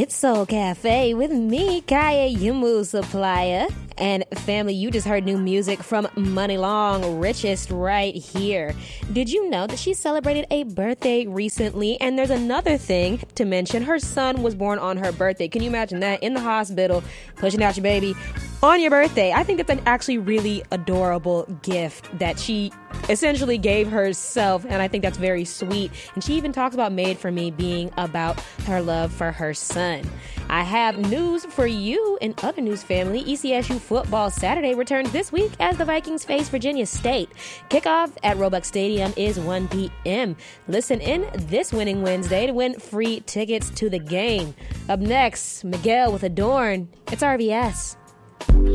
It's Soul Cafe with me, Kaya Yumu Supplier. And family, you just heard new music from Money Long, Richest, right here. Did you know that she celebrated a birthday recently? And there's another thing to mention. Her son was born on her birthday. Can you imagine that? In the hospital, pushing out your baby on your birthday. I think it's an actually really adorable gift that she essentially gave herself, and I think that's very sweet. And she even talks about Made for Me being about her love for her son. I have news for you. In other news, family, ECSU football Saturday returns this week as the Vikings face Virginia State. Kickoff at Roebuck Stadium is 1 p.m. Listen in this Winning Wednesday to win free tickets to the game. Up next, Miguel with Adorn. It's RBS.